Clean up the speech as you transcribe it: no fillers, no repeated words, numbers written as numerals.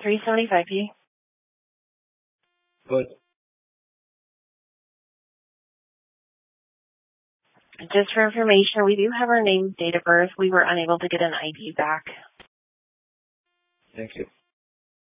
375P. Good. Just for information, we do have our name, date of birth. We were unable to get an ID back. Thank you.